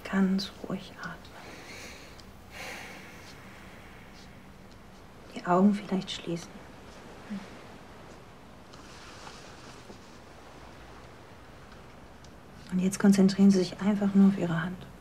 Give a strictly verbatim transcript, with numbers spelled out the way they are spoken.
ganz ruhig atmen. Die Augen vielleicht schließen. Und jetzt konzentrieren Sie sich einfach nur auf Ihre Hand.